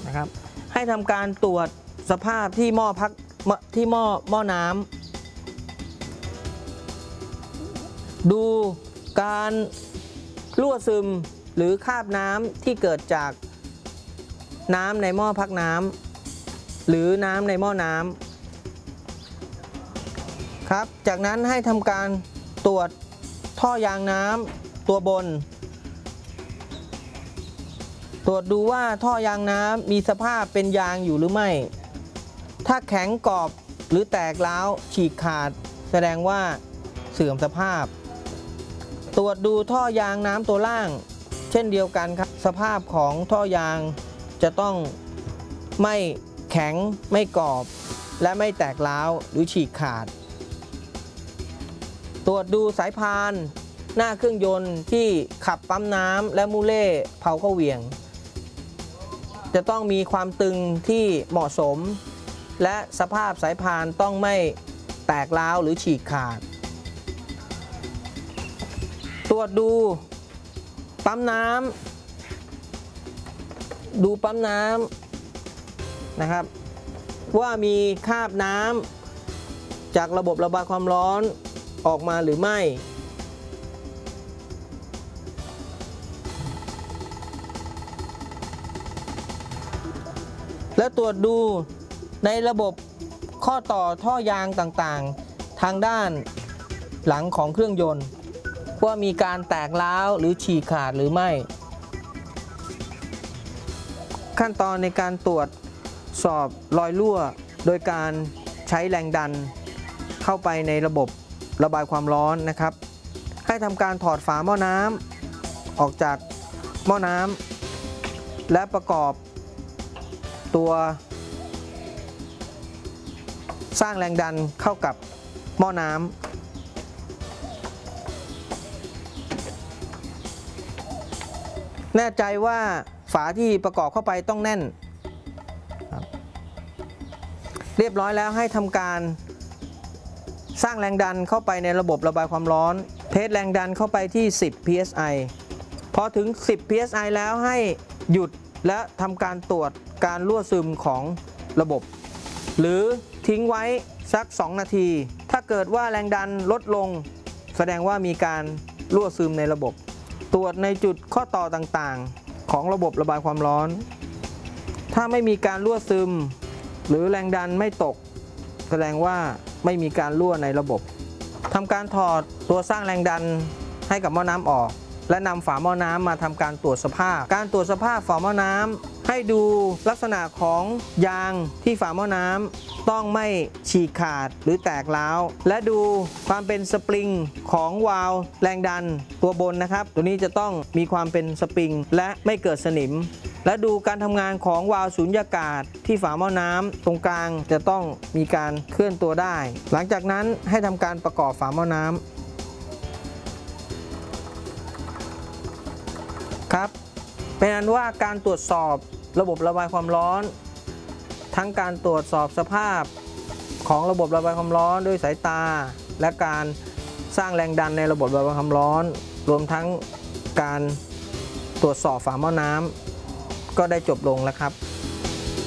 นะครับให้ทำการตรวจสภาพที่หม้อน้ำดูการรั่วซึมหรือคราบน้ำที่เกิดจากน้ำในหม้อพักน้ำหรือน้ำในหม้อน้ำครับจากนั้นให้ทำการตรวจท่อยางน้ำตัวบนตรวจดูว่าท่อยางน้ำมีสภาพเป็นยางอยู่หรือไม่ถ้าแข็งกรอบหรือแตกร้าวฉีกขาดแสดงว่าเสื่อมสภาพตรวจดูท่อยางน้ำตัวล่างเช่นเดียวกันครับสภาพของท่อยางจะต้องไม่แข็งไม่กรอบและไม่แตกร้าวหรือฉีกขาดตรวจดูสายพานหน้าเครื่องยนต์ที่ขับปั๊มน้ำและมูเล่เผาเข้าเหวี่ยงจะต้องมีความตึงที่เหมาะสมและสภาพสายพานต้องไม่แตกร้าวหรือฉีกขาดตรวจดูปั๊มน้ำนะครับว่ามีคราบน้ำจากระบบระบายความร้อนออกมาหรือไม่และตรวจดูในระบบข้อต่อท่อยางต่างๆทางด้านหลังของเครื่องยนต์ว่ามีการแตกร้าวหรือฉีกขาดหรือไม่ขั้นตอนในการตรวจสอบรอยรั่วโดยการใช้แรงดันเข้าไปในระบบระบายความร้อนนะครับให้ทำการถอดฝาหม้อน้ำออกจากหม้อน้ำและประกอบตัวสร้างแรงดันเข้ากับหม้อน้ำแน่ใจว่าฝาที่ประกอบเข้าไปต้องแน่นเรียบร้อยแล้วให้ทำการสร้างแรงดันเข้าไปในระบบระบายความร้อนเทสแรงดันเข้าไปที่10 psi พอถึง10 psi แล้วให้หยุดและทำการตรวจการรั่วซึมของระบบหรือทิ้งไว้สัก2 นาทีถ้าเกิดว่าแรงดันลดลงแสดงว่ามีการรั่วซึมในระบบตรวจในจุดข้อต่อต่างๆของระบบระบายความร้อนถ้าไม่มีการรั่วซึมหรือแรงดันไม่ตกแสดงว่าไม่มีการรั่วในระบบทำการถอดตัวสร้างแรงดันให้กับหม้อน้ำออกและนำฝาหม้อน้ำมาทำการตรวจสภาพการตรวจสภาพฝาหม้อน้ำให้ดูลักษณะของยางที่ฝาหม้อน้ำต้องไม่ฉีกขาดหรือแตกร้าวและดูความเป็นสปริงของวาล์วแรงดันตัวบนนะครับตัวนี้จะต้องมีความเป็นสปริงและไม่เกิดสนิมและดูการทำงานของวาล์วสูญญากาศที่ฝาหม้อน้ำตรงกลางจะต้องมีการเคลื่อนตัวได้หลังจากนั้นให้ทำการประกอบฝาหม้อน้ำครับเป็นอันว่าการตรวจสอบระบบระบายความร้อนทั้งการตรวจสอบสภาพของระบบระบายความร้อนด้วยสายตาและการสร้างแรงดันในระบบระบายความร้อนรวมทั้งการตรวจสอบฝาหม้อน้ำก็ได้จบลงแล้วครับ